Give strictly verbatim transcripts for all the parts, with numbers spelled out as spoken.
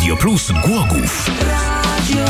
Radio Plus Głogów. Radio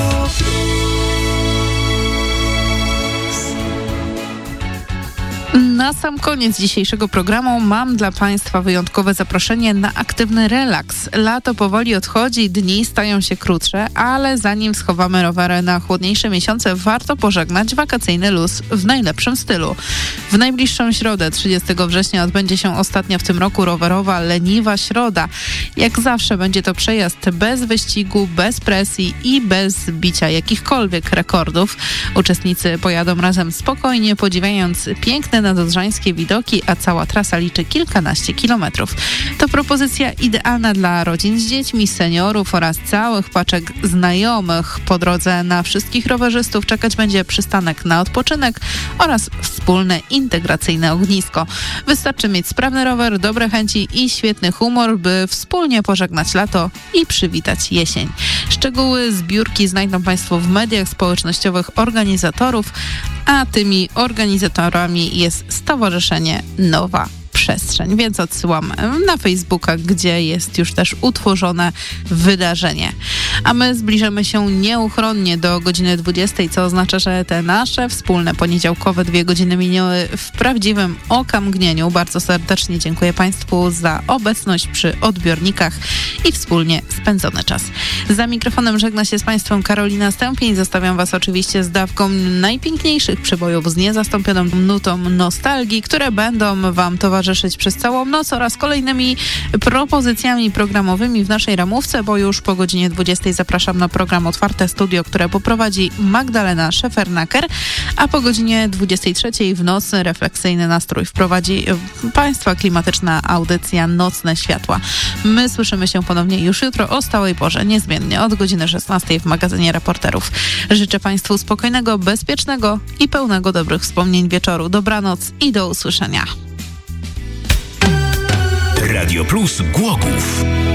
Na sam koniec dzisiejszego programu mam dla Państwa wyjątkowe zaproszenie na aktywny relaks. Lato powoli odchodzi, dni stają się krótsze, ale zanim schowamy rowery na chłodniejsze miesiące, warto pożegnać wakacyjny luz w najlepszym stylu. W najbliższą środę, trzydziestego września, odbędzie się ostatnia w tym roku rowerowa Leniwa Środa. Jak zawsze będzie to przejazd bez wyścigu, bez presji i bez bicia jakichkolwiek rekordów. Uczestnicy pojadą razem spokojnie, podziwiając piękne nadodrzańskie widoki, a cała trasa liczy kilkanaście kilometrów. To propozycja idealna dla rodzin z dziećmi, seniorów oraz całych paczek znajomych. Po drodze na wszystkich rowerzystów czekać będzie przystanek na odpoczynek oraz wspólne integracyjne ognisko. Wystarczy mieć sprawny rower, dobre chęci i świetny humor, by wspólnie pożegnać lato i przywitać jesień. Szczegóły zbiórki znajdą Państwo w mediach społecznościowych organizatorów, a tymi organizatorami jest Stowarzyszenie Nowa Przestrzeń, więc odsyłam na Facebooka, gdzie jest już też utworzone wydarzenie. A my zbliżamy się nieuchronnie do godziny dwudziestej, co oznacza, że te nasze wspólne poniedziałkowe dwie godziny minęły w prawdziwym okamgnieniu. Bardzo serdecznie dziękuję Państwu za obecność przy odbiornikach i wspólnie spędzony czas. Za mikrofonem żegna się z Państwem Karolina Stępień. Zostawiam Was oczywiście z dawką najpiękniejszych przybojów z niezastąpioną nutą nostalgii, które będą Wam towarzyszyć przez całą noc oraz kolejnymi propozycjami programowymi w naszej ramówce, bo już po godzinie dwudziestej zapraszam na program Otwarte Studio, które poprowadzi Magdalena Szefernaker, a po godzinie dwudziestej trzeciej w nocy refleksyjny nastrój wprowadzi Państwa klimatyczna audycja Nocne Światła. My słyszymy się ponownie już jutro o stałej porze, niezmiennie od godziny szesnastej w magazynie Reporterów. Życzę Państwu spokojnego, bezpiecznego i pełnego dobrych wspomnień wieczoru. Dobranoc i do usłyszenia. Radio Plus Głogów.